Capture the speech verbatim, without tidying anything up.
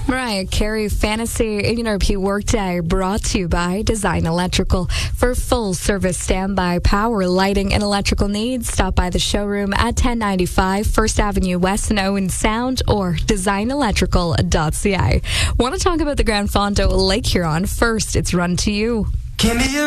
Mariah Carey, Fantasy in Your Repeat Workday, brought to you by Design Electrical. For full service standby power, lighting, and electrical needs, stop by the showroom at ten ninety-five First Avenue West in Owen Sound or design electrical dot c a. Want to talk about the Grand Fondo Lake Huron? First, it's Run to You. Give me a